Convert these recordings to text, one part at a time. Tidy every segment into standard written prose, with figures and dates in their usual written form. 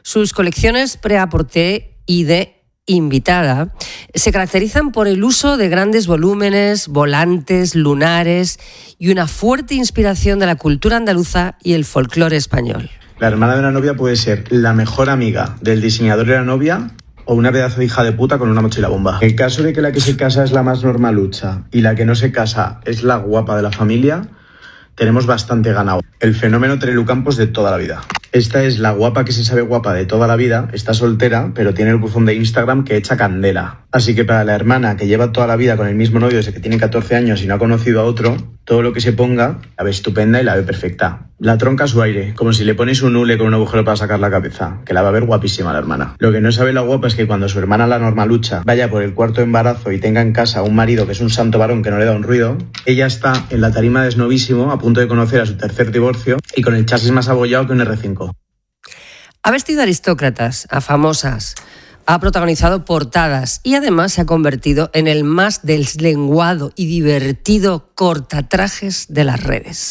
Sus colecciones prêt-à-porter y de invitada se caracterizan por el uso de grandes volúmenes, volantes, lunares y una fuerte inspiración de la cultura andaluza y el folclore español. La hermana de la novia puede ser la mejor amiga del diseñador de la novia o una pedazo de hija de puta con una mochila bomba. En caso de que la que se casa es la más normalucha y la que no se casa es la guapa de la familia, tenemos bastante ganado. El fenómeno Terelu Campos de toda la vida. Esta es la guapa que se sabe guapa de toda la vida, está soltera, pero tiene el buzón de Instagram que echa candela. Así que para la hermana que lleva toda la vida con el mismo novio desde que tiene 14 años y no ha conocido a otro, todo lo que se ponga la ve estupenda y la ve perfecta. La tronca a su aire, como si le pones un hule con un agujero para sacar la cabeza, que la va a ver guapísima la hermana. Lo que no sabe la guapa es que cuando su hermana, la normalucha, vaya por el cuarto embarazo y tenga en casa un marido que es un santo varón que no le da un ruido, ella está en la tarima de Snovísimo a punto de conocer a su tercer divorcio y con el chasis más abollado que un R5. Ha vestido a aristócratas, a famosas, ha protagonizado portadas y además se ha convertido en el más deslenguado y divertido cortatrajes de las redes.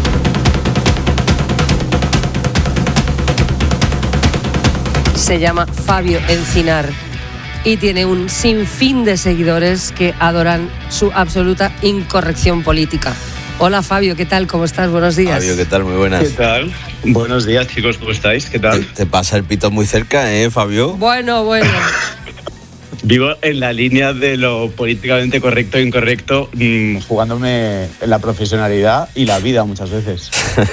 Se llama Fabio Encinar y tiene un sinfín de seguidores que adoran su absoluta incorrección política. Hola Fabio, ¿qué tal? ¿Cómo estás? Buenos días. Fabio, ¿qué tal? Muy buenas. ¿Qué tal? Buenos días, chicos, ¿cómo estáis? ¿Qué tal? Te pasa el pito muy cerca, Fabio? Bueno. Vivo en la línea de lo políticamente correcto e incorrecto, jugándome en la profesionalidad y la vida muchas veces.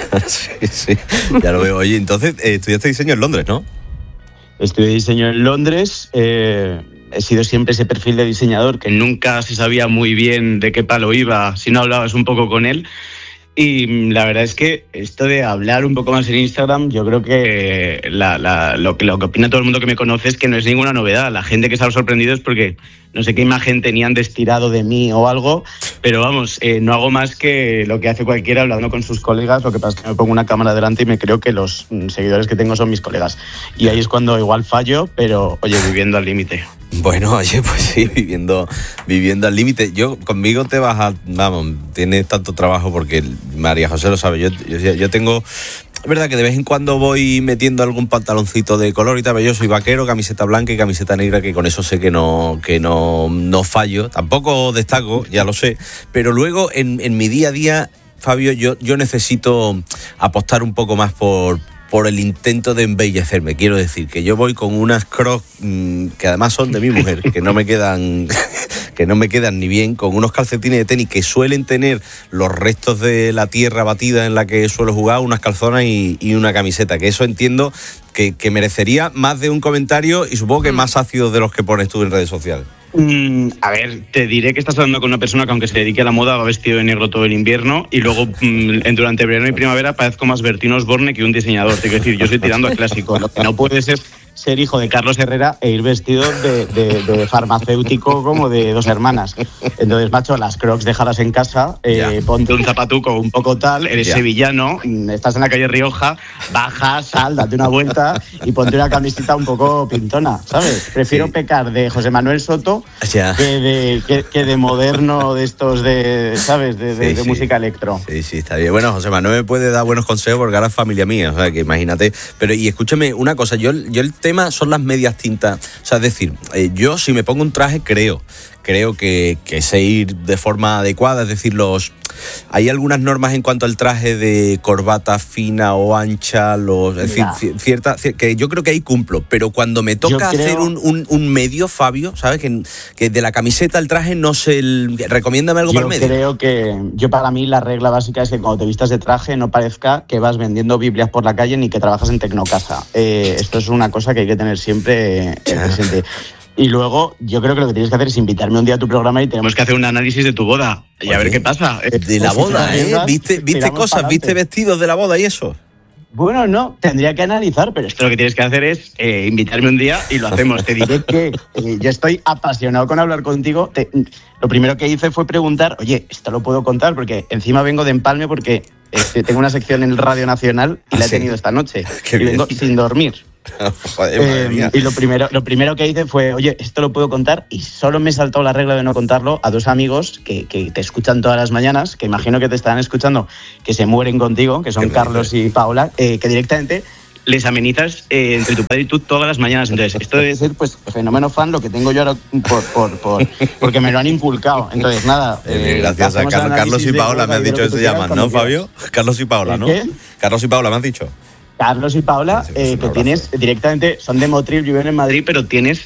Sí, ya lo veo. Oye, entonces, estudiaste diseño en Londres, ¿no? Estudié diseño en Londres, he sido siempre ese perfil de diseñador que nunca se sabía muy bien de qué palo iba si no hablabas un poco con él. Y la verdad es que esto de hablar un poco más en Instagram, yo creo que lo que opina todo el mundo que me conoce es que no es ninguna novedad. La gente que se ha sorprendido es porque no sé qué imagen tenían de estirado de mí o algo, pero vamos, no hago más que lo que hace cualquiera hablando con sus colegas. Lo que pasa es que me pongo una cámara delante y me creo que los seguidores que tengo son mis colegas. Y ahí es cuando igual fallo, pero oye, viviendo al límite. Bueno, oye, pues sí, viviendo al límite. Conmigo te vas a... Vamos, tienes tanto trabajo porque María José lo sabe. Yo tengo... Es verdad que de vez en cuando voy metiendo algún pantaloncito de color y tal. Yo soy vaquero, camiseta blanca y camiseta negra, que con eso sé que no fallo. Tampoco destaco, ya lo sé. Pero luego en mi día a día, Fabio, yo necesito apostar un poco más por el intento de embellecerme. Quiero decir que yo voy con unas Crocs que además son de mi mujer, que no me quedan ni bien, con unos calcetines de tenis que suelen tener los restos de la tierra batida en la que suelo jugar, unas calzonas y una camiseta, que eso entiendo que merecería más de un comentario y supongo que más ácidos de los que pones tú en redes sociales. A ver, te diré que estás hablando con una persona que aunque se dedique a la moda va vestido de negro todo el invierno y luego durante verano y primavera parezco más Bertín Osborne que un diseñador. Te quiero decir, yo estoy tirando a clásico. Lo que no puedes es ser hijo de Carlos Herrera e ir vestido de farmacéutico como de dos hermanas. Entonces, macho, las Crocs déjalas en casa, ponte un zapatuco un poco tal, eres sevillano, estás en la calle Rioja, baja, sal, date una vuelta y ponte una camiseta un poco pintona, ¿sabes? Prefiero pecar de José Manuel Soto que de moderno de estos ¿sabes? De música electro. Sí, está bien. Bueno, José Manuel me puede dar buenos consejos porque ahora es familia mía, o sea, que imagínate. Pero, y escúchame una cosa, yo el tema son las medias tintas. O sea, es decir, yo si me pongo un traje creo que sé ir de forma adecuada, es decir, hay algunas normas en cuanto al traje de corbata fina o ancha, es decir, cierta, que yo creo que ahí cumplo, pero cuando me toca hacer un medio, Fabio, ¿sabes? Que de la camiseta al traje no sé, recomiéndame algo para el medio. Yo creo que para mí la regla básica es que cuando te vistas de traje no parezca que vas vendiendo Biblias por la calle ni que trabajas en Tecnocasa. Esto es una cosa que hay que tener siempre presente. Y luego, yo creo que lo que tienes que hacer es invitarme un día a tu programa y tenemos que hacer un análisis de tu boda. Y a ver qué pasa. De la boda, ¿Viste cosas? ¿Viste vestidos de la boda y eso? Bueno, no, tendría que analizar, pero esto lo que tienes que hacer es invitarme un día y lo hacemos. Te diré que yo estoy apasionado con hablar contigo. Lo primero que hice fue preguntar, oye, ¿esto lo puedo contar? Porque encima vengo de empalme porque tengo una sección en el Radio Nacional y la he tenido esta noche. Y vengo sin dormir. Joder, y lo primero que hice fue, oye, esto lo puedo contar, y solo me he saltado la regla de no contarlo a dos amigos que te escuchan todas las mañanas, que imagino que te estarán escuchando, que se mueren contigo, que son Carlos y Paola, que directamente les amenizas entre tu padre y tú todas las mañanas. Entonces, esto debe ser pues fenómeno fan, lo que tengo yo ahora porque me lo han inculcado. Entonces, nada. Gracias a Carlos y Paola me has dicho que se llaman, ¿no, Fabio? Carlos y Paola, ¿no? ¿Qué? Carlos y Paola me has dicho. Carlos y Paola, que tienes directamente, son de Motril, viven en Madrid, pero tienes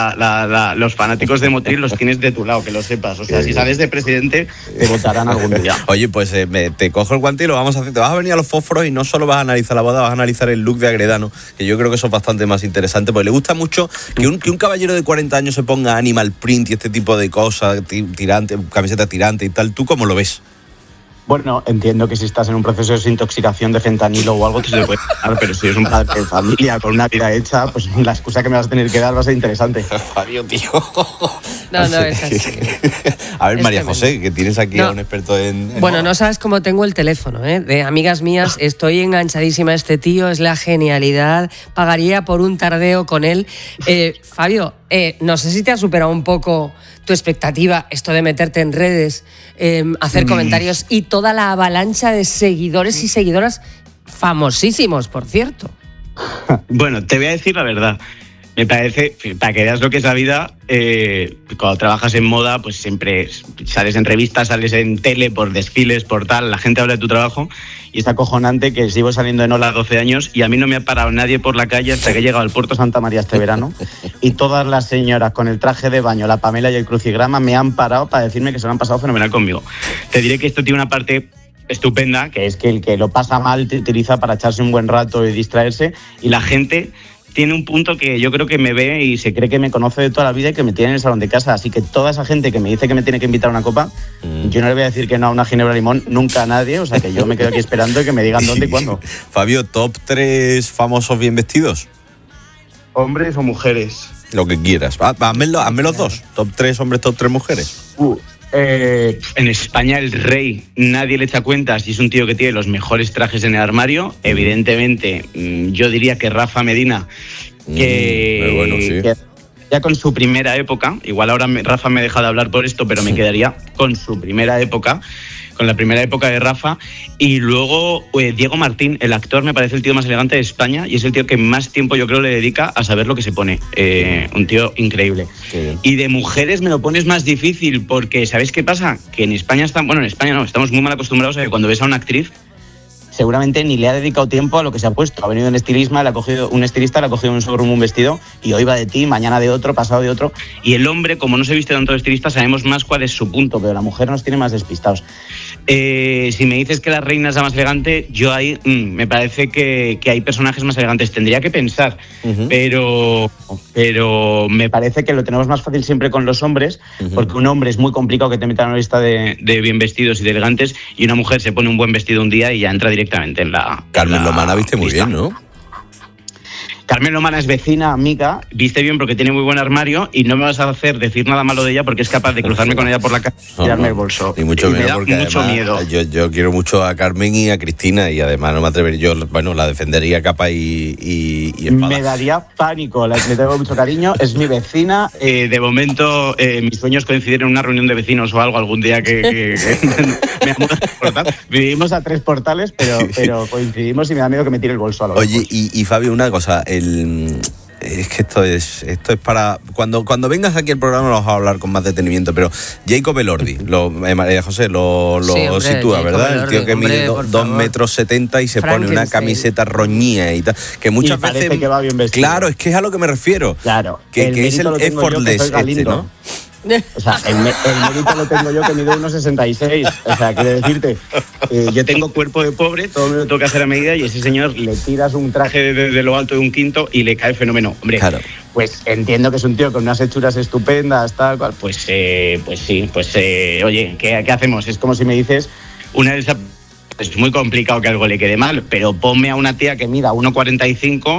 los fanáticos de Motril los tienes de tu lado, que lo sepas. O sea, si sales de presidente, te votarán algún día. Oye, pues te cojo el guante y lo vamos a hacer. Te vas a venir a los fósforos y no solo vas a analizar la boda, vas a analizar el look de Agredano, que yo creo que eso es bastante más interesante, porque le gusta mucho que un caballero de 40 años se ponga animal print y este tipo de cosas, tirante, camiseta tirante y tal. ¿Tú cómo lo ves? Bueno, entiendo que si estás en un proceso de desintoxicación de fentanilo o algo, te se le puede dar, pero si eres un padre de familia con una vida hecha, pues la excusa que me vas a tener que dar va a ser interesante. Fabio, tío. No, es así. A ver, María José, que tienes aquí a un experto en bueno, no sabes cómo tengo el teléfono, ¿eh? De amigas mías, estoy enganchadísima a este tío, es la genialidad, pagaría por un tardeo con él. Fabio, no sé si te ha superado un poco tu expectativa, esto de meterte en redes, hacer comentarios y toda la avalancha de seguidores y seguidoras famosísimos, por cierto. Bueno, te voy a decir la verdad. Me parece, para que veas lo que es la vida, cuando trabajas en moda, pues siempre sales en revistas, sales en tele, por desfiles, por tal, la gente habla de tu trabajo y es acojonante que sigo saliendo en Ola 12 años y a mí no me ha parado nadie por la calle hasta que he llegado al Puerto Santa María este verano y todas las señoras con el traje de baño, la Pamela y el crucigrama me han parado para decirme que se lo han pasado fenomenal conmigo. Te diré que esto tiene una parte estupenda, que es que el que lo pasa mal te utiliza para echarse un buen rato y distraerse y la gente tiene un punto que yo creo que me ve y se cree que me conoce de toda la vida y que me tiene en el salón de casa. Así que toda esa gente que me dice que me tiene que invitar a una copa, yo no le voy a decir que no a una ginebra limón nunca a nadie. O sea que yo me quedo aquí esperando y que me digan dónde y cuándo. Fabio, ¿top 3 famosos bien vestidos? ¿Hombres o mujeres? Lo que quieras. Hazme los dos. Top 3 hombres, top 3 mujeres. En España el rey, nadie le echa cuentas y es un tío que tiene los mejores trajes en el armario. Evidentemente, yo diría que Rafa Medina, que ya con su primera época, igual ahora Rafa me deja de hablar por esto, pero me quedaría con su primera época, con la primera época de Rafa. Y luego Diego Martín, el actor, me parece el tío más elegante de España y es el tío que más tiempo yo creo le dedica a saber lo que se pone. Un tío increíble. Y de mujeres me lo pones más difícil porque ¿sabéis qué pasa? Que en España estamos muy mal acostumbrados a que cuando ves a una actriz seguramente ni le ha dedicado tiempo a lo que se ha puesto. Ha venido un estilista, le ha cogido un showroom, un vestido y hoy va de ti, mañana de otro, pasado de otro. Y el hombre, como no se viste tanto de estilista, sabemos más cuál es su punto, pero la mujer nos tiene más despistados. Si me dices que la reina es la más elegante, yo ahí me parece que hay personajes más elegantes. Tendría que pensar, pero me parece que lo tenemos más fácil siempre con los hombres, porque un hombre es muy complicado que te meta en una lista de bien vestidos y de elegantes, y una mujer se pone un buen vestido un día y ya entra directamente en la... Carmen Lomana viste muy bien, ¿no? Carmen Lomana es vecina, amiga, viste bien porque tiene muy buen armario y no me vas a hacer decir nada malo de ella porque es capaz de cruzarme con ella por la calle y tirarme el bolso. Y mucho menos porque mucho además, miedo. Yo quiero mucho a Carmen y a Cristina y además no me atrevería, la defendería capa y espada. Me daría pánico, le tengo mucho cariño, es mi vecina. De momento mis sueños coinciden en una reunión de vecinos o algo algún día que me mudo a portal. Vivimos a 3 portales, pero coincidimos y me da miedo que me tire el bolso a lo Oye, y Fabio, una cosa, es que esto es para... Cuando vengas aquí al programa lo vamos a hablar con más detenimiento, pero Jacob Elordi, María José lo sí, hombre, sitúa, Jacob ¿verdad? Elordi, el tío que mide 2,70 metros y se pone una camiseta roñía y tal, que muchas y veces... que va bien vestido. Claro, es que es a lo que me refiero. Claro. Que es el effortless ¿no? O sea, el mérito lo tengo yo que mido 1,66. O sea, quiero decirte, yo tengo cuerpo de pobre, todo me lo tengo que hacer a medida y ese señor le tiras un traje de lo alto de un quinto y le cae fenómeno. Hombre, claro. Pues entiendo que es un tío con unas hechuras estupendas, tal cual. Pues sí, oye, ¿qué hacemos? Es como si me dices una de esas... Es muy complicado que algo le quede mal, pero ponme a una tía que mida 1,45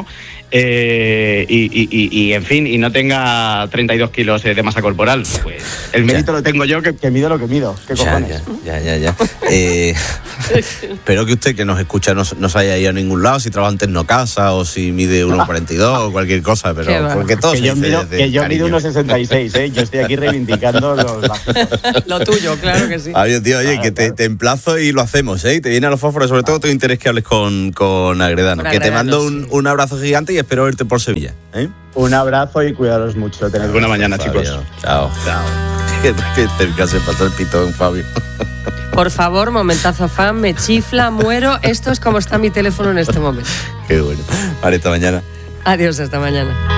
y en fin, y no tenga 32 kilos de masa corporal, pues el mérito lo tengo yo, que mido lo que mido. ¿Qué cojones? Ya. Espero que usted que nos escucha no se haya ido a ningún lado, si trabaja en Tecnocasa o si mide 1,42 o cualquier cosa, pero porque todo que yo mido 1,66, yo estoy aquí reivindicando los bajitos. Lo tuyo, claro que sí. Adiós, tío, oye, que te emplazo y lo hacemos, ¿eh? Te viene a los fósforos, sobre todo tengo interés que hables con Agredano. Que te mando un abrazo gigante y espero verte por Sevilla, ¿eh? Un abrazo y cuidaros mucho. Tened buena mañana, chicos. Chao. Que se pasó el pitón, Fabio. Por favor, momentazo fan, me chifla, muero. Esto es como está mi teléfono en este momento. Qué bueno. Vale, hasta mañana. Adiós, hasta mañana.